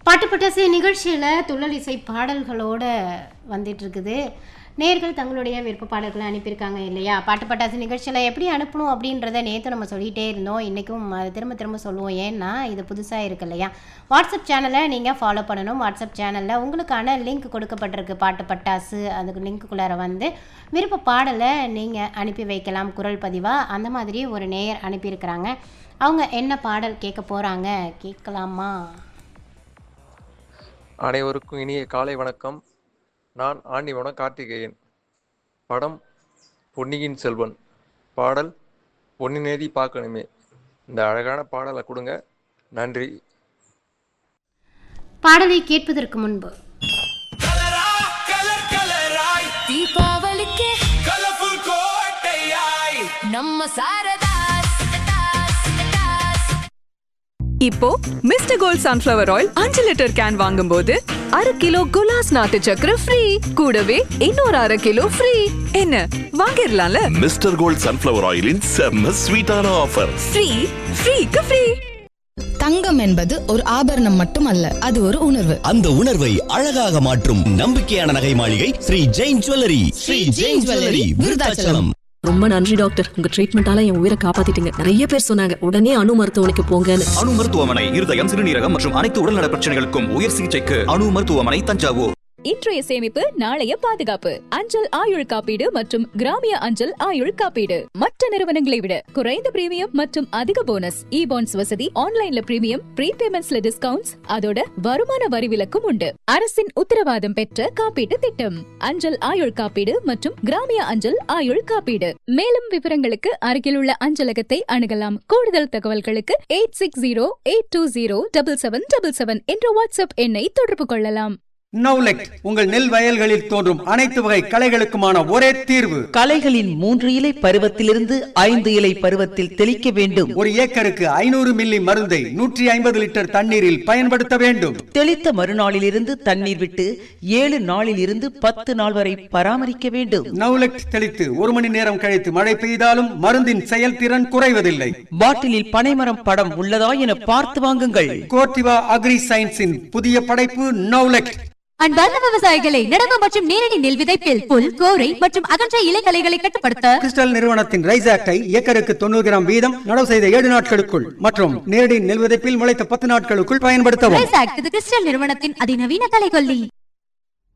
பாட்டு பட்டாசு நிகழ்ச்சியில் துள்ளல் இசை பாடல்களோடு வந்துட்டுருக்குது. நேர்கள் தங்களுடைய விருப்ப பாடல்களை அனுப்பியிருக்காங்க இல்லையா? பாட்டு பட்டாசு நிகழ்ச்சியில் எப்படி அனுப்பணும் அப்படின்றத நேற்று நம்ம சொல்லிகிட்டே இருந்தோம். இன்றைக்கும் திரும்ப திரும்ப சொல்லுவோம். ஏன்னா இது புதுசாக இருக்கு இல்லையா? வாட்ஸ்அப் சேனலை நீங்கள் ஃபாலோ பண்ணணும். வாட்ஸ்அப் சேனலில் உங்களுக்கான லிங்க் கொடுக்கப்பட்டிருக்கு. பாட்டு பட்டாசு அதுக்கு லிங்க்குள்ளார வந்து விருப்ப பாடலை நீங்கள் அனுப்பி வைக்கலாம் குரல் பதிவாக. அந்த மாதிரி ஒரு நேயர் அனுப்பியிருக்கிறாங்க. அவங்க என்ன பாடல் கேட்க போகிறாங்க கேட்கலாமா? அனைவருக்கும் இனிய காலை வணக்கம். நான் ஆண்டிவனம் கார்த்திகேயன். படம் பொன்னியின் செல்வன். பாடல் பொன்னி நேதி பார்க்கணுமே. இந்த அழகான பாடலை கொடுங்க. நன்றி. பாடலை கேட்பதற்கு முன்பு தீபாவளிக்கு கலர்ஃபுல் கோட்டையாய் நம்ம சாரதா. இப்போ mister gold sunflower oil 5 litre can வாங்கும்போது 1/2 கிலோ குலாஸ் நாட்டு சக்கரை ஃப்ரீ. கூடவே இன்னொரு 1/2 கிலோ ஃப்ரீ. என்ன வாங்கிடலாம்ல? மிஸ்டர் கோல்ட் சன்ஃப்ளவர் ஆயிலின் செம்ம ஸ்வீட்டான ஆஃபர். ஃப்ரீக்கு ஃப்ரீ. தங்கம் என்பது ஒரு ஆபரணம் மட்டுமல்ல, அது ஒரு உணர்வு. அந்த உணர்வை அழகாக மாற்றும் நம்பிக்கையான நகை மாளிகை ஸ்ரீ ஜெயின் ஜுவல்லரி. ஸ்ரீ ஜெயின் ஜுவல்லரி, விருதாச்சலம். ரொம்ப நன்றி டாக்டர், உங்க ட்ரீட்மெண்டால என் உயிரை காப்பாத்திட்டீங்க. நிறைய பேர் சொன்னாங்க உடனே அணு மருத்துவமனைக்கு போங்கன்னு. அணு மருத்துவமனை இருதயம், சிறுநீரகம் மற்றும் அனைத்து உடல்நல பிரச்சனைகளுக்கும் உயர் சிகிச்சைக்கு அணு மருத்துவமனை, தஞ்சாவூர். இன்றைய சேமிப்பு நாளைய பாதுகாப்பு. அஞ்சல் ஆயுள் காப்பீடு மற்றும் கிராமிய அஞ்சல் ஆயுள் காப்பீடு மற்ற நிறுவனங்களை விட குறைந்த பிரீமியம் மற்றும் அதிக போனஸ். இ பாண்ட்ஸ் வசதி, ஆன்லைன்ல பிரீமியம், ப்ரீபேமெண்ட்ஸ்ல டிஸ்கவுண்ட்ஸ், அதோட வருமான வரி விலக்கும் உண்டு. அரசின் உத்தரவாதம் பெற்ற காப்பீட்டு திட்டம் அஞ்சல் ஆயுள் காப்பீடு மற்றும் கிராமிய அஞ்சல் ஆயுள் காப்பீடு. மேலும் விவரங்களுக்கு அருகில் உள்ள அஞ்சலகத்தை அணுகலாம். கூடுதல் தகவல்களுக்கு 8608207777 என்ற வாட்ஸ்அப் எண்ணை தொடர்பு கொள்ளலாம். நௌலெக்ட் உங்கள் நெல் வயல்களில் தோன்றும் அனைத்து வகை களைகளுக்குமான ஒரே தீர்வு. களைகளின் 3 இலை பருவத்திலிருந்து 5 இலை பருவத்தில் தெளிக்க வேண்டும். ஒரு ஏக்கருக்கு 500 மில்லி மருந்தை 150 லிட்டர் தண்ணீரில் பயன்படுத்த வேண்டும். தெளித்த மறுநாளிலிருந்து தண்ணீர் விட்டு 7 நாளில் இருந்து 10 நாள் வரை பராமரிக்க வேண்டும். நௌலெக்ட் தெளித்து 1 மணி நேரம் கழித்து மழை பெய்தாலும் மருந்தின் செயல்திறன் குறைவதில்லை. பாட்டிலில் பனைமரம் படம் உள்ளதா என பார்த்து வாங்குங்கள். கோர்டிவா அக்ரி சயின்ஸின் புதிய படைப்பு நௌலெக்ட். அன்பார்ந்த விவசாயிகளை, நடவு மற்றும் நேரடி நெல் விதைப்பில் புல், கோரை மற்றும் அகன்ற இலைகளைகளை கட்டுப்படுத்த கிறிஸ்டல் நிறுவனத்தின் ரைஸ் ஆக்டை ஏக்கருக்கு 90 கிராம் வீதம் நடவு செய்த 7 நாட்களுக்குள் மற்றும் நேரடி நெல் விதைப்பில் முளைத்த 10 நாட்களுக்குள் பயன்படுத்தவும். ரைஸ் ஆக்ட் இது கிறிஸ்டல் நிறுவனத்தின் அதிநவீன கலைகொல்லி.